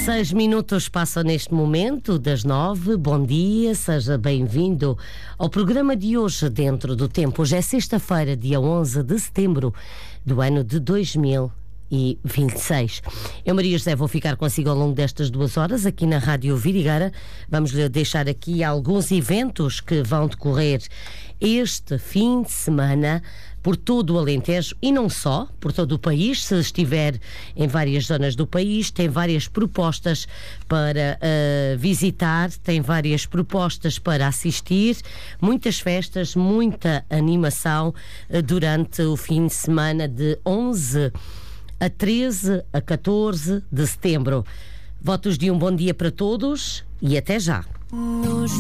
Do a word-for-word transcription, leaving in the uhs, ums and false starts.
Seis minutos passam neste momento das nove. Bom dia, seja bem-vindo ao programa de hoje Dentro do Tempo. Hoje é sexta-feira, dia onze de setembro do ano de dois mil e vinte e seis. Eu, Maria José, vou ficar consigo ao longo destas duas horas aqui na Rádio Vidigueira. Vamos-lhe deixar aqui alguns eventos que vão decorrer este fim de semana por todo o Alentejo e não só, por todo o país. Se estiver em várias zonas do país, tem várias propostas para uh, visitar, tem várias propostas para assistir, muitas festas, muita animação uh, durante o fim de semana de onze a treze a catorze de setembro. Votos de um bom dia para todos e até já.